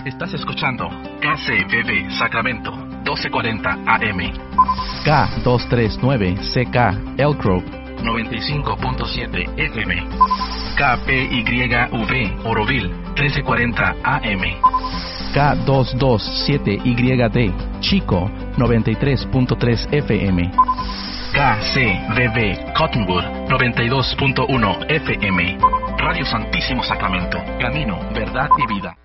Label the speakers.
Speaker 1: Estás escuchando KCBB Sacramento, 1240 AM.
Speaker 2: K239CK Elk Grove,
Speaker 1: 95.7 FM. KPYV Oroville, 1340 AM.
Speaker 2: K227YD Chico, 93.3 FM.
Speaker 1: KCBB Cottonwood, 92.1 FM. Radio Santísimo Sacramento, camino, verdad y vida.